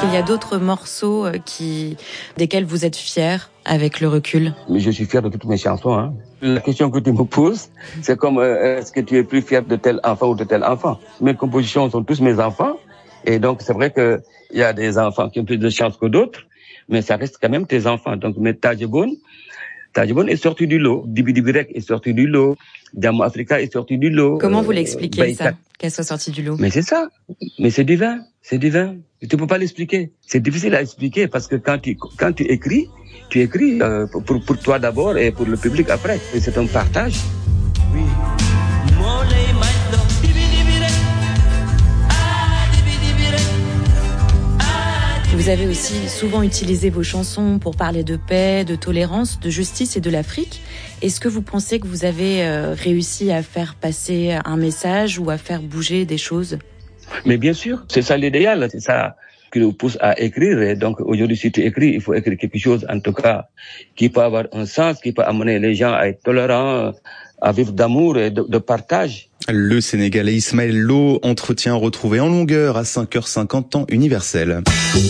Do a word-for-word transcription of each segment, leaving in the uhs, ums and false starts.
qu'il y a d'autres morceaux qui, desquels vous êtes fiers avec le recul? Mais je suis fier de toutes mes chansons. Hein. La question que tu me poses, c'est comme euh, est-ce que tu es plus fier de tel enfant ou de tel enfant? Mes compositions sont tous mes enfants. Et donc, c'est vrai que il y a des enfants qui ont plus de chance que d'autres, mais ça reste quand même tes enfants. Donc, mais Tadjibone, Tadjibone est sorti du lot. Dibi Dibi Rek est sorti du lot. Damo Africa est sorti du lot. Comment vous l'expliquez, euh, ça, qu'elle soit sortie du lot? Mais c'est ça. Mais c'est divin. C'est divin. Tu peux pas l'expliquer. C'est difficile à expliquer parce que quand tu, quand tu écris, tu écris euh, pour, pour toi d'abord et pour le public après. Et c'est un partage. Oui. Vous avez aussi souvent utilisé vos chansons pour parler de paix, de tolérance, de justice et de l'Afrique. Est-ce que vous pensez que vous avez euh, réussi à faire passer un message ou à faire bouger des choses? Mais bien sûr, c'est ça l'idéal, c'est ça qui nous pousse à écrire. Et donc aujourd'hui, si tu écris, il faut écrire quelque chose, en tout cas, qui peut avoir un sens, qui peut amener les gens à être tolérants, à vivre d'amour et de, de partage. Le Sénégalais Ismaël Lo, entretien retrouvé en longueur à cinq heures cinquante temps universel.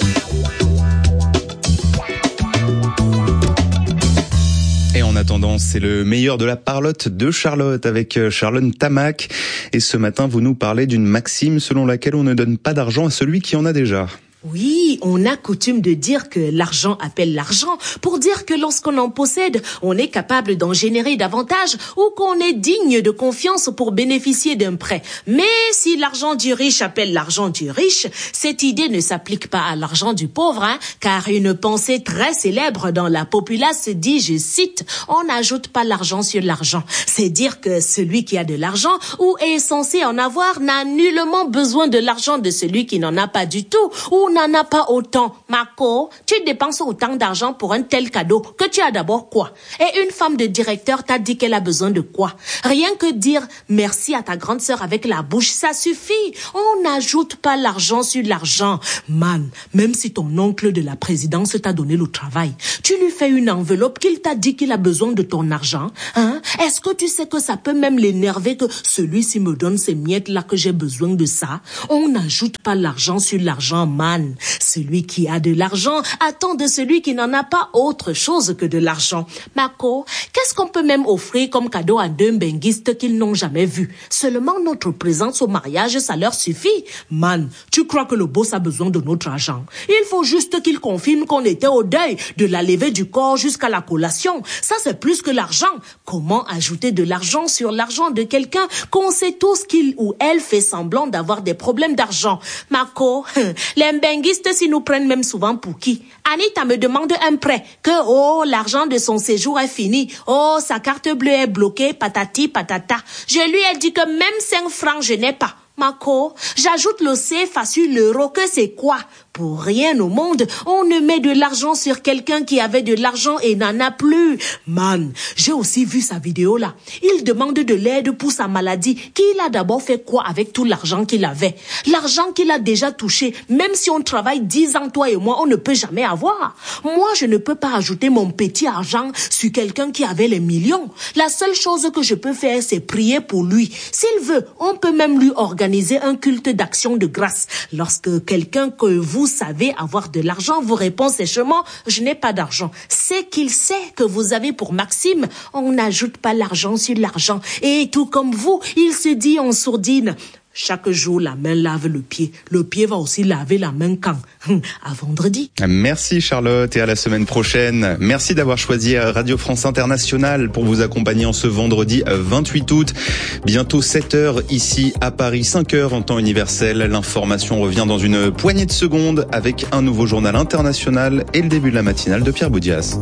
Et en attendant, c'est le meilleur de la parlotte de Charlotte avec Charlone Tamac. Et ce matin, vous nous parlez d'une maxime selon laquelle on ne donne pas d'argent à celui qui en a déjà. Oui, on a coutume de dire que l'argent appelle l'argent pour dire que lorsqu'on en possède, on est capable d'en générer davantage ou qu'on est digne de confiance pour bénéficier d'un prêt. Mais si l'argent du riche appelle l'argent du riche, cette idée ne s'applique pas à l'argent du pauvre, hein, car une pensée très célèbre dans la populace dit, je cite, « On n'ajoute pas l'argent sur l'argent ». C'est dire que celui qui a de l'argent ou est censé en avoir n'a nullement besoin de l'argent de celui qui n'en a pas du tout ou n'en a pas autant. Marco, tu dépenses autant d'argent pour un tel cadeau que tu as d'abord quoi? Et une femme de directeur t'a dit qu'elle a besoin de quoi? Rien que dire merci à ta grande sœur avec la bouche, ça suffit. On n'ajoute pas l'argent sur l'argent. Man, même si ton oncle de la présidence t'a donné le travail, tu lui fais une enveloppe qu'il t'a dit qu'il a besoin de ton argent, hein? Est-ce que tu sais que ça peut même l'énerver que celui-ci me donne ces miettes-là que j'ai besoin de ça? On n'ajoute pas l'argent sur l'argent, man. Celui qui a de l'argent attend de celui qui n'en a pas autre chose que de l'argent. Marco, qu'est-ce qu'on peut même offrir comme cadeau à deux benguistes qu'ils n'ont jamais vus? Seulement notre présence au mariage, ça leur suffit. Man, tu crois que le boss a besoin de notre argent? Il faut juste qu'il confirme qu'on était au deuil, de la levée du corps jusqu'à la collation. Ça, c'est plus que l'argent. Comment ajouter de l'argent sur l'argent de quelqu'un qu'on sait tous qu'il ou elle fait semblant d'avoir des problèmes d'argent? Marco, les benguistes s'y nous prennent même souvent pour qui? Anita me demande un prêt, que oh, l'argent de son séjour est fini, oh, sa carte bleue est bloquée, patati patata. Je lui ai dit que même cinq francs je n'ai pas. Marco, j'ajoute le C F A sur l'euro, que c'est quoi? Pour rien au monde, on ne met de l'argent sur quelqu'un qui avait de l'argent et n'en a plus. Man, j'ai aussi vu sa vidéo là. Il demande de l'aide pour sa maladie. Qu'il a d'abord fait quoi avec tout l'argent qu'il avait? L'argent qu'il a déjà touché, même si on travaille dix ans, toi et moi, on ne peut jamais avoir. Moi, je ne peux pas ajouter mon petit argent sur quelqu'un qui avait les millions. La seule chose que je peux faire, c'est prier pour lui. S'il veut, on peut même lui organiser un culte d'action de grâce. Lorsque quelqu'un que vous savez avoir de l'argent vous répond sèchement « Je n'ai pas d'argent », c'est qu'il sait que vous avez pour maxime « On n'ajoute pas l'argent sur l'argent ». Et tout comme vous, il se dit en sourdine « Chaque jour, la main lave le pied. Le pied va aussi laver la main quand? À vendredi. » Merci Charlotte et à la semaine prochaine. Merci d'avoir choisi Radio France Internationale pour vous accompagner en ce vendredi vingt-huit août. Bientôt sept heures ici à Paris, cinq heures en temps universel. L'information revient dans une poignée de secondes avec un nouveau journal international et le début de la matinale de Pierre Boudias.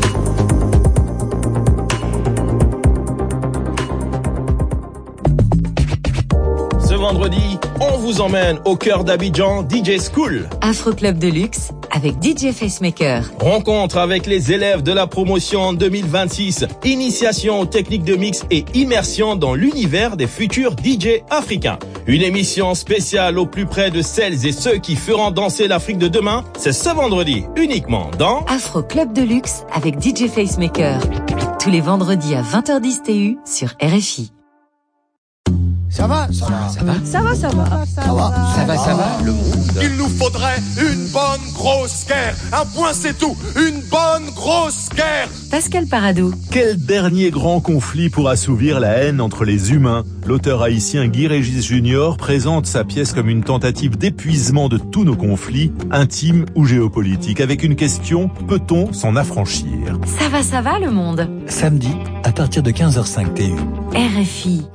Vendredi, on vous emmène au cœur d'Abidjan, D J School. Afro Club de luxe avec D J Facemaker. Rencontre avec les élèves de la promotion deux mille vingt-six. Initiation aux techniques de mix et immersion dans l'univers des futurs D J africains. Une émission spéciale au plus près de celles et ceux qui feront danser l'Afrique de demain. C'est ce vendredi, uniquement dans Afro Club de luxe avec D J Facemaker. Tous les vendredis à vingt heures dix T U sur R F I. Ça va, ça va, ça va. Ça va, ça va. Ça va, ça va, ça va. Le monde. Il nous faudrait une bonne grosse guerre. Un point c'est tout, une bonne grosse guerre. Pascal Paradou. Quel dernier grand conflit pour assouvir la haine entre les humains? L'auteur haïtien Guy Régis Junior présente sa pièce comme une tentative d'épuisement de tous nos conflits, intimes ou géopolitiques, avec une question: peut-on s'en affranchir? Ça va, ça va le monde. Samedi, à partir de quinze heures cinq T U. R F I.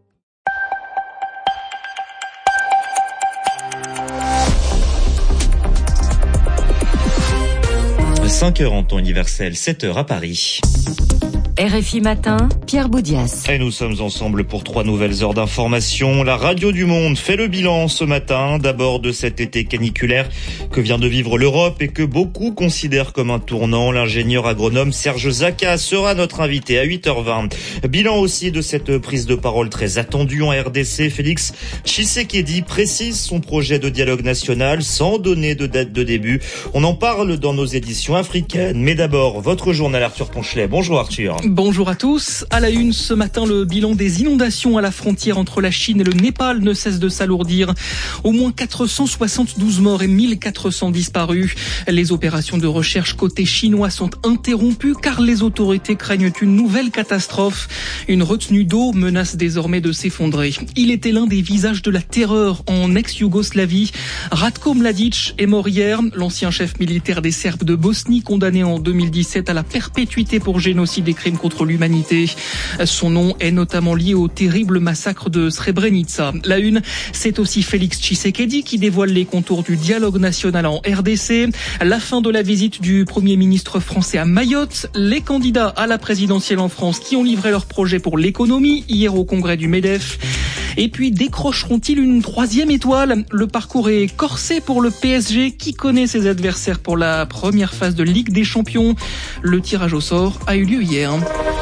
cinq heures en temps universel, sept heures à Paris. R F I Matin, Pierre Boudias. Et nous sommes ensemble pour trois nouvelles heures d'information. La Radio du Monde fait le bilan ce matin, d'abord de cet été caniculaire que vient de vivre l'Europe et que beaucoup considèrent comme un tournant. L'ingénieur agronome Serge Zaka sera notre invité à huit heures vingt. Bilan aussi de cette prise de parole très attendue en R D C. Félix Tshisekedi précise son projet de dialogue national sans donner de date de début. On en parle dans nos éditions africaines. Mais d'abord, votre journal Arthur Ponchelet. Bonjour Arthur. Bonjour à tous. À la une, ce matin, le bilan des inondations à la frontière entre la Chine et le Népal ne cesse de s'alourdir. Au moins quatre cent soixante-douze morts et mille quatre cents disparus. Les opérations de recherche côté chinois sont interrompues car les autorités craignent une nouvelle catastrophe. Une retenue d'eau menace désormais de s'effondrer. Il était l'un des visages de la terreur en ex-Yougoslavie. Ratko Mladic est mort hier. L'ancien chef militaire des Serbes de Bosnie, condamné en deux mille dix-sept à la perpétuité pour génocide et crimes contre l'humanité. Son nom est notamment lié au terrible massacre de Srebrenica. La une, c'est aussi Félix Tshisekedi qui dévoile les contours du dialogue national en R D C. La fin de la visite du Premier ministre français à Mayotte. Les candidats à la présidentielle en France qui ont livré leur projet pour l'économie hier au congrès du MEDEF. Et puis décrocheront-ils une troisième étoile? Le parcours est corsé pour le P S G qui connaît ses adversaires pour la première phase de Ligue des Champions. Le tirage au sort a eu lieu hier.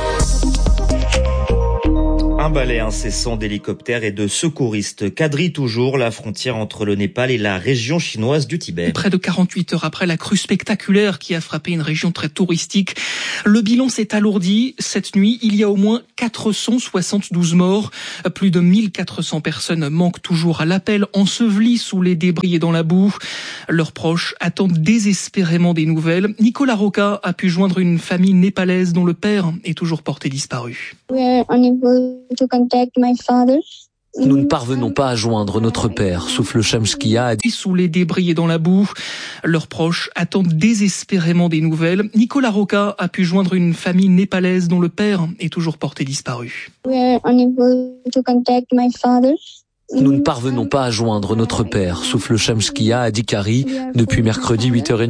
Un balai incessant d'hélicoptères et de secouristes quadrille toujours la frontière entre le Népal et la région chinoise du Tibet. Près de quarante-huit heures après la crue spectaculaire qui a frappé une région très touristique, le bilan s'est alourdi. Cette nuit, il y a au moins quatre cent soixante-douze morts. Plus de mille quatre cents personnes manquent toujours à l'appel, ensevelies sous les débris et dans la boue. Leurs proches attendent désespérément des nouvelles. Nicolas Roca a pu joindre une famille népalaise dont le père est toujours porté disparu. To contact my father. Nous ne parvenons pas à joindre notre père, souffle Shamskia. Sous les débris et dans la boue, leurs proches attendent désespérément des nouvelles. Nicolas Roca a pu joindre une famille népalaise dont le père est toujours porté disparu. We are unable to contact my father. Nous ne parvenons pas à joindre notre père, souffle Shamskia Adikari depuis mercredi huit heures trente.